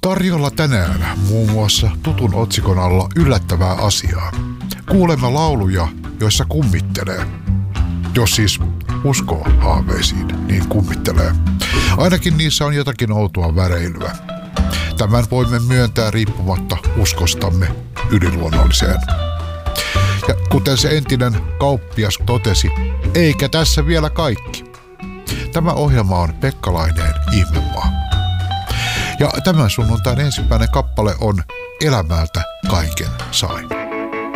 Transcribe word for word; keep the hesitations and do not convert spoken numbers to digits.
Tarjolla tänään muun muassa tutun otsikon alla yllättävää asiaa. Kuulemme lauluja, joissa kummittelee. Jos siis uskoo haaveisiin, niin kummittelee. Ainakin niissä on jotakin outoa väreilyä. Tämän voimme myöntää riippumatta uskostamme yliluonnolliseen. Ja kuten se entinen kauppias totesi, eikä tässä vielä kaikki. Tämä ohjelma on Pekka Laineen Ihmemaa. Ja tämän sunnuntain ensimmäinen kappale on Elämältä kaiken sain.